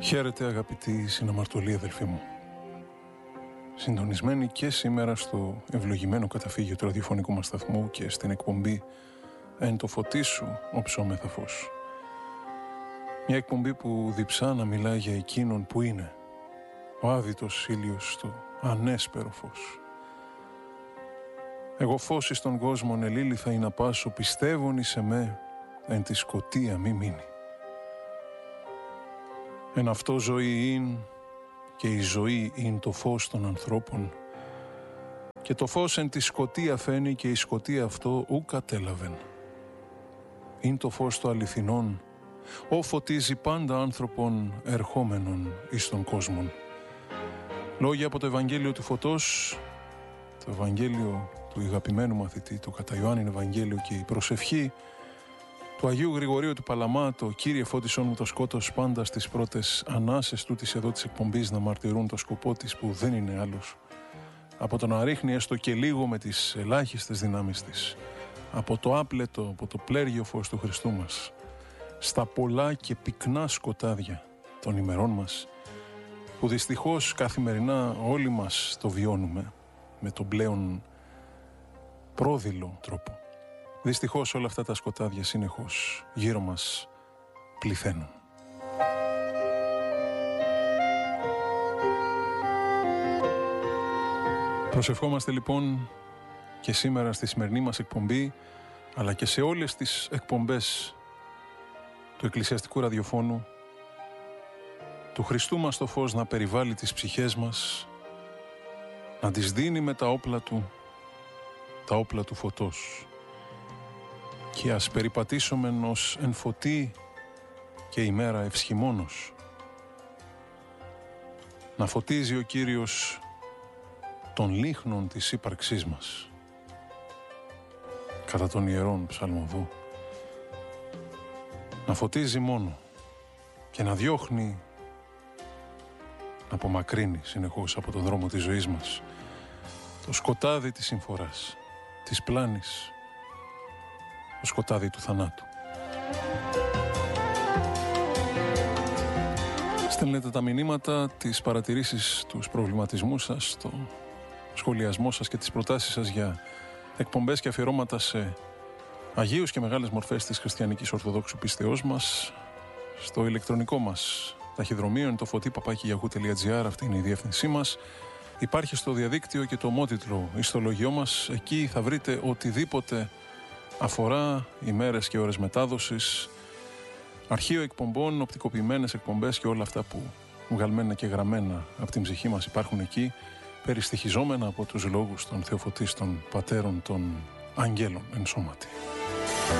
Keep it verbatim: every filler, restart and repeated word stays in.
Χαίρετε αγαπητοί συναμαρτωλοί αδελφοί μου. Συντονισμένοι και σήμερα στο ευλογημένο καταφύγιο του ραδιοφωνικού μας σταθμού και στην εκπομπή «Εν το φωτί σου οψόμεθα φως». Μια εκπομπή που διψά να μιλάει για εκείνον που είναι ο άδειτος ήλιος στο ανέσπερο φως. Εγώ φως εις τον κόσμον ελήλυθα ή να πάσω, πιστεύων εις εμέ, εν τη σκοτία μη μείνει. Εν αυτό ζωή ειν και η ζωή ειν το φως των ανθρώπων, και το φως εν τη σκοτία φαίνει και η σκοτία αυτό ου κατέλαβεν. Ειν το φως το αληθινόν, ο φωτίζει πάντα άνθρωπον ερχόμενον εις τον κόσμον. Λόγια από το Ευαγγέλιο του Φωτός, το Ευαγγέλιο του αγαπημένου μαθητή, του κατά Ιωάννην Ευαγγέλιο, και η προσευχή του Αγίου Γρηγορίου του Παλαμά, το «Κύριε φώτισόν μου το σκότος», πάντα στις πρώτες ανάσες τούτης εδώ της εκπομπής να μαρτυρούν το σκοπό της, που δεν είναι άλλος από το να ρίχνει έστω και λίγο με τις ελάχιστες δυνάμεις της από το άπλετο, από το πλέργιο φως του Χριστού μας στα πολλά και πυκνά σκοτάδια των ημερών μας, που δυστυχώς καθημερινά όλοι μας το βιώνουμε με τον πλέον πρόδειλο τρόπο. Δυστυχώς όλα αυτά τα σκοτάδια συνεχώς γύρω μας πληθαίνουν. Προσευχόμαστε λοιπόν και σήμερα στη σημερινή μας εκπομπή, αλλά και σε όλες τις εκπομπές του εκκλησιαστικού ραδιοφώνου, του Χριστού μας το φως να περιβάλλει τις ψυχές μας, να τις δίνει με τα όπλα του, τα όπλα του φωτός. Και ας περιπατήσομεν ως εν φωτί και ημέρα ευσχημόνος. Να φωτίζει ο Κύριος των λίχνων της ύπαρξής μας, κατά τον Ιερόν Ψαλμοδού. Να φωτίζει μόνο και να διώχνει, να απομακρύνει συνεχώς από τον δρόμο της ζωής μας το σκοτάδι της συμφοράς, της πλάνης, το σκοτάδι του θανάτου. Στέλνετε τα μηνύματα, τις παρατηρήσεις, τους προβληματισμούς σας, το σχολιασμό σας και τις προτάσεις σας για εκπομπές και αφιερώματα σε αγίους και μεγάλες μορφές της χριστιανικής ορθοδόξου πίστεώς μας, στο ηλεκτρονικό μας ταχυδρομείο, είναι το φωτί παπάκι γιαχού τελεία τζι άρ, αυτή είναι η διεύθυνσή μας. Υπάρχει στο διαδίκτυο και το ομότιτλο ιστολογιό μας, εκεί θα βρείτε οτιδήποτε αφορά ημέρες και ώρες μετάδοσης, αρχείο εκπομπών, οπτικοποιημένες εκπομπές και όλα αυτά που βγαλμένα και γραμμένα από την ψυχή μας υπάρχουν εκεί, περιστοιχιζόμενα από τους λόγους των θεοφωτίστων πατέρων των αγγέλων εν σώματι.